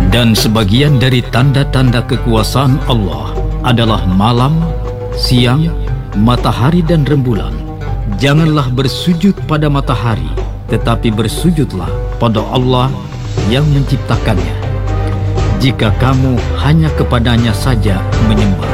Dan sebagian dari tanda-tanda kekuasaan Allah adalah malam, siang, matahari dan rembulan. Janganlah bersujud pada matahari, tetapi bersujudlah pada Allah yang menciptakannya. Jika kamu hanya kepadanya saja menyembah.